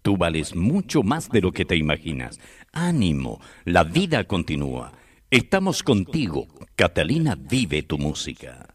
Tú vales mucho más de lo que te imaginas. Ánimo, la vida continúa. Estamos contigo. Catalina vive tu música.